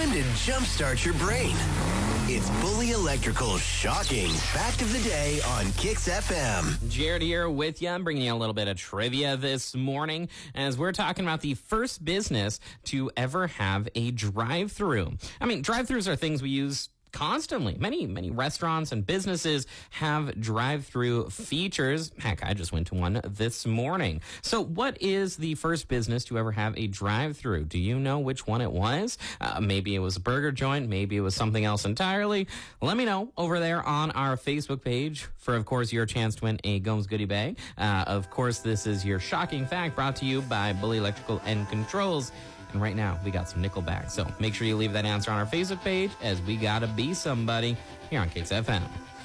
time to jumpstart your brain. It's Bully Electrical's shocking fact of the day on Kicks FM. Jared here with you. I'm bringing you a little bit of trivia this morning as we're talking about the first business to ever have a drive-through. I mean, drive-throughs are things we use constantly. Many restaurants and businesses have drive-through features. Heck, I just went to one this morning. So what is the first business to ever have a drive-through? Do you know which one it was? Maybe it was a burger joint. Maybe it was something else entirely. Let me know over there on our Facebook page for, of course, your chance to win a Gomes goodie bag. Of course, this is your shocking fact brought to you by Bully Electrical and Controls. And right now, we got some Nickelback. So make sure you leave that answer on our Facebook page as we gotta be somebody here on Kicks FM.